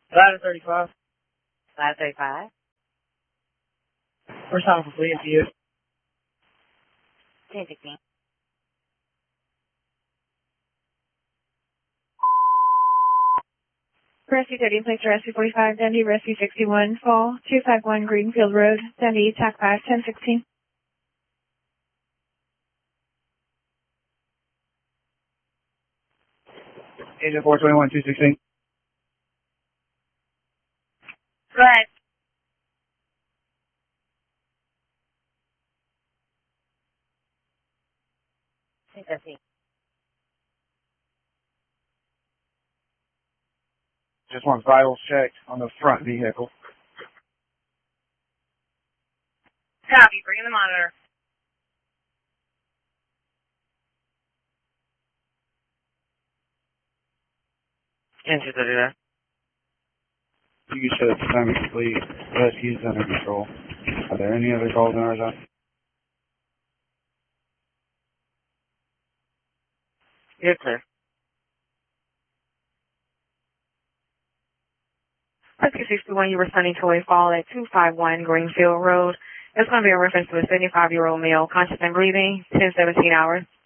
Ladder 35. Ladder 35. First time complete for you. 1016. Rescue 30, place to Rescue 45, Dundee, Rescue 61, Fall, 251 Greenfield Road, Dundee, TAC 5, 1016. Agent 421, 216. Go ahead. Just want vitals checked on the front vehicle. Copy. Bring in the monitor. Engine 39. You can show the time complete. Rescue's under control. Are there any other calls in our zone? You're clear. Rescue 61, you were responding to a fall at 251 Greenfield Road. It's going to be a reference to a 75-year-old male, conscious and breathing, 10-17 hours.